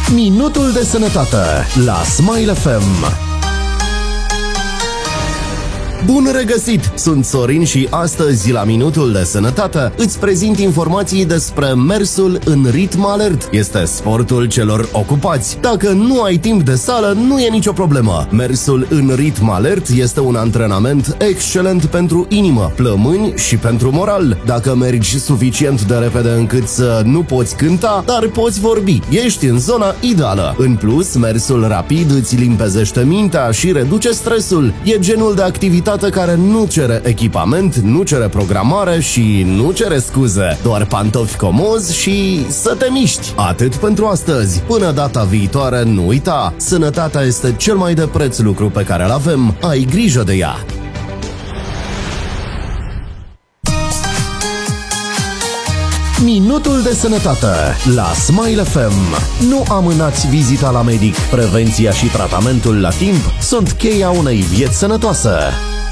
Minutul de sănătate la Smile FM. Bun regăsit! Sunt Sorin și astăzi la Minutul de Sănătate îți prezint informații despre mersul în ritm alert. Este sportul celor ocupați. Dacă nu ai timp de sală, nu e nicio problemă. Mersul în ritm alert este un antrenament excelent pentru inimă, plămâni și pentru moral. Dacă mergi suficient de repede încât să nu poți cânta, dar poți vorbi, ești în zona ideală. În plus, mersul rapid îți limpezește mintea și reduce stresul. E genul de activitate care nu cere echipament, nu cere programare și nu cere scuze. Doar pantofi comozi și să te miști. Atât pentru astăzi. Până data viitoare, nu uita, sănătatea este cel mai de preț lucru pe care îl avem. Ai grijă de ea. Minutul de sănătate la Smile FM. Nu amânați vizita la medic. Prevenția și tratamentul la timp sunt cheia unei vieți sănătoase.